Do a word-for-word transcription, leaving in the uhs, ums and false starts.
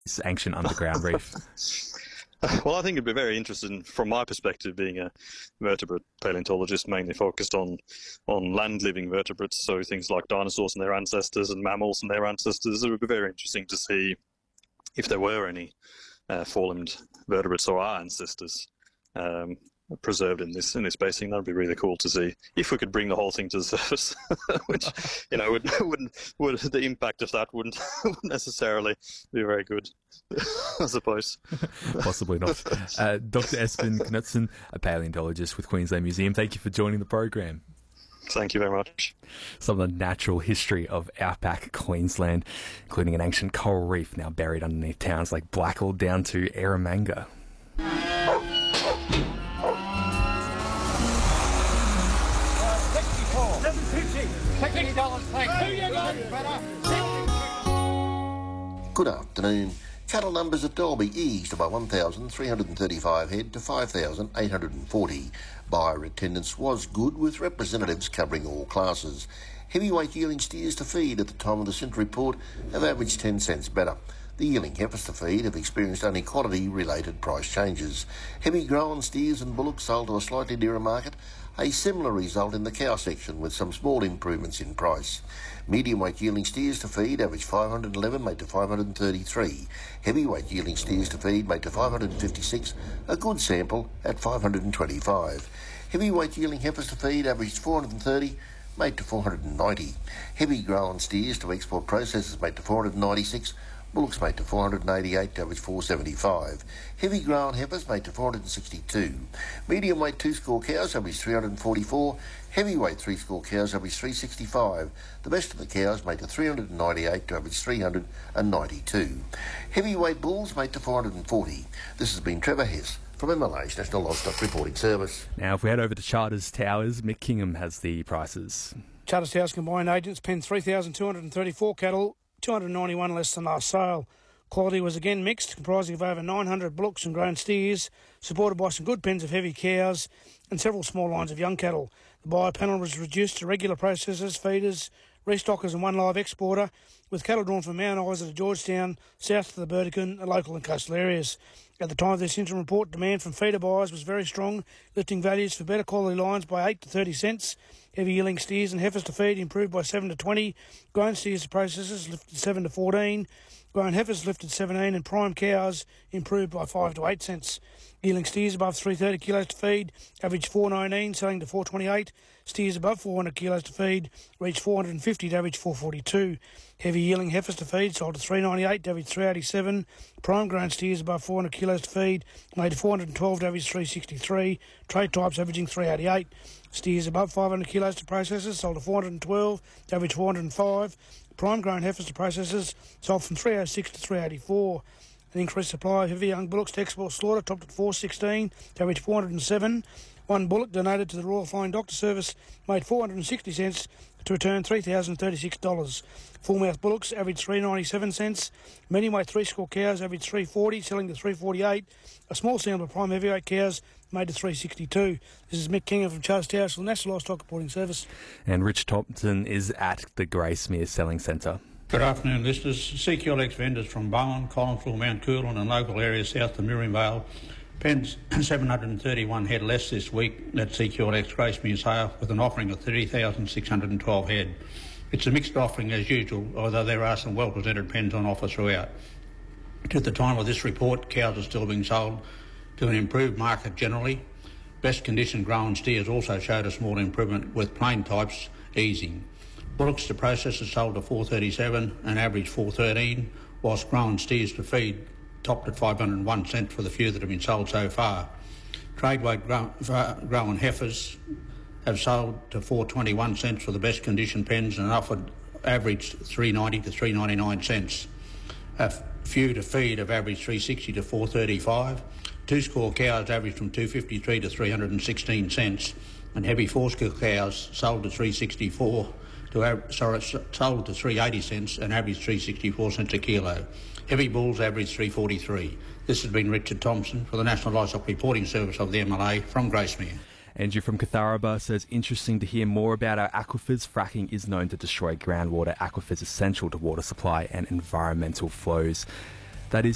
this ancient underground reef? Well, I think it'd be very interesting from my perspective, being a vertebrate paleontologist mainly focused on on land-living vertebrates, so things like dinosaurs and their ancestors and mammals and their ancestors. It would be very interesting to see if there were any uh, four-limbed vertebrates or our ancestors um, preserved in this in this basin. That would be really cool to see if we could bring the whole thing to the surface, which, you know, would, wouldn't would the impact of that wouldn't, wouldn't necessarily be very good, I suppose. Possibly not. Uh, Doctor Espen Knutson, a paleontologist with Queensland Museum, thank you for joining the program. Thank you very much. Some of the natural history of outback Queensland, including an ancient coral reef now buried underneath towns like Blackall down to Eromanga. Good afternoon. Cattle numbers at Dalby eased by one thousand three hundred thirty-five head to five thousand eight hundred forty. Buyer attendance was good, with representatives covering all classes. Heavyweight yearling steers to feed at the time of the Cinta report have averaged ten cents better. The yearling heifers to feed have experienced only quality-related price changes. Heavy grown steers and bullocks sold to a slightly dearer market. A similar result in the cow section, with some small improvements in price. Medium-weight yearling steers to feed averaged five hundred eleven, made to five hundred thirty-three. Heavyweight yearling steers to feed made to five hundred fifty-six, a good sample at five hundred twenty-five. Heavyweight yearling heifers to feed averaged four hundred thirty, made to four hundred ninety. Heavy grown steers to export processors made to four hundred ninety-six. Bullocks made to four hundred eighty-eight, to average four hundred seventy-five. Heavy grown heifers made to four hundred sixty-two. Medium weight two score cows averaged three hundred forty-four. Heavyweight three score cows averaged three hundred sixty-five. The best of the cows made to three hundred ninety-eight, to average three hundred ninety-two. Heavyweight bulls made to four hundred forty. This has been Trevor Hess from M L A's National Livestock Reporting Service. Now, if we head over to Charters Towers, Mick Kingham has the prices. Charters Towers combined agents penned three thousand two hundred thirty-four cattle, two hundred ninety-one less than last sale. Quality was again mixed, comprising of over nine hundred bullocks and grown steers, supported by some good pens of heavy cows and several small lines of young cattle. The buyer panel was reduced to regular processors, feeders, restockers and one live exporter, with cattle drawn from Mount Isa to Georgetown, south to the Burdekin, and local and coastal areas. At the time of this interim report, demand from feeder buyers was very strong, lifting values for better quality lines by eight to thirty cents. Heavy yielding steers and heifers to feed improved by seven to twenty. Grown steers to processors lifted seven to fourteen. Grown heifers lifted seventeen, and prime cows improved by five to eight cents. Yielding steers above three hundred thirty kilos to feed averaged four nineteen, selling to four twenty-eight. Steers above four hundred kilos to feed reached four hundred fifty to average four forty-two. Heavy yielding heifers to feed sold to three ninety-eight to average three eighty-seven. Prime grown steers above four hundred kilos to feed made to four hundred twelve to average three sixty-three. Trade types averaging three eighty-eight. Steers above five hundred kilos to processors sold to four hundred twelve to average four hundred five. Prime grown heifers to processors sold from three oh six to three eighty-four. An increased supply of heavy young bullocks to export slaughter topped at four sixteen to average four hundred seven. One bullock donated to the Royal Flying Doctor Service made four hundred sixty cents to return three thousand thirty-six dollars. Full-mouth bullocks averaged three ninety-seven cents. Medium-weight three-score cows averaged three forty, selling to three forty-eight. A small sample of prime heavyweight cows made to three sixty-two. This is Mick Kingham from Charters Towers for the National Livestock Reporting Service. And Rich Thompson is at the Gracemere Selling Centre. Good afternoon, listeners. C Q L X vendors from Bowen, Collinsville, Mount Coolin and local areas south of Miriam Vale penned seven hundred thirty-one head less this week at C Q L X Gracemere sale, with an offering of thirty thousand six hundred twelve head. It's a mixed offering as usual, although there are some well-presented pens on offer throughout. At the time of this report, cows are still being sold to an improved market generally. Best condition grown steers also showed a small improvement, with plain types easing. Bullocks to processors sold to four thirty-seven and averaged four thirteen, whilst grown steers to feed topped at five hundred one cents for the few that have been sold so far. Trade weight grown, grown heifers have sold to four twenty-one cents for the best condition pens and offered averaged three ninety to three ninety-nine cents. A few to feed have averaged three sixty to four thirty-five. Two score cows averaged from two fifty-three to three hundred sixteen cents, and heavy four score cows sold to three sixty-four to sorry, sold to three eighty cents and averaged three sixty-four cents a kilo. Heavy bulls averaged three forty-three. This has been Richard Thompson for the National Livestock Reporting Service of the M L A from Gracemere. Andrew from Catharaba says, interesting to hear more about our aquifers. Fracking is known to destroy groundwater. Aquifers essential to water supply and environmental flows. That is